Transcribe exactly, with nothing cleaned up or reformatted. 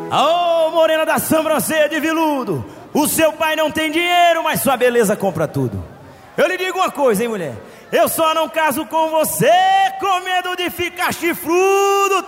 Ô, morena da sobrancelha de veludo, o seu pai não tem dinheiro, mas sua beleza compra tudo. Eu lhe digo uma coisa, hein, mulher, eu só não caso com você com medo de ficar chifrudo.